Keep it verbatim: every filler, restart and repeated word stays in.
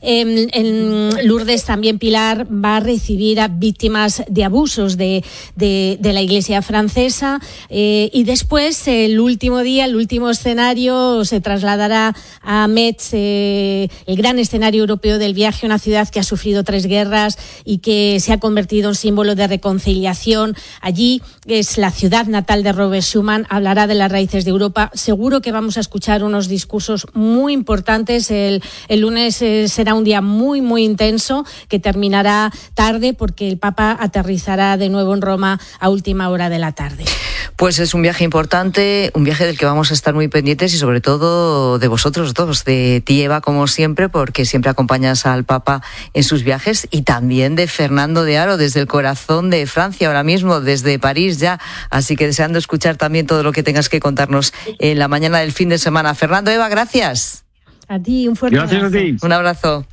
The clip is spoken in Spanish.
En, en Lourdes también Pilar va a recibir a víctimas de abusos de, de, de la Iglesia francesa, eh, y después el último día, el último escenario se trasladará a Metz, eh, el gran escenario europeo del viaje, una ciudad que ha sufrido tres guerras y que se ha convertido en símbolo de reconciliación. Allí es la ciudad natal de Robert Schuman, hablará de las raíces de Europa. Seguro que vamos a escuchar unos discursos muy importantes. El, el lunes eh, será un día muy, muy intenso que terminará tarde porque el Papa aterrizará de nuevo en Roma a última hora de la tarde. Pues es un viaje importante, un viaje del que vamos a estar muy pendientes y sobre todo de vosotros dos, de ti, Eva, como siempre, porque siempre acompañas al Papa en sus viajes, y también de Fernando de Haro desde el corazón de Francia, ahora mismo desde París ya, así que deseando escuchar también todo lo que tengas que contarnos en la mañana del fin de semana. Fernando, Eva, gracias. A ti, un fuerte Gracias abrazo. a ti. Un abrazo.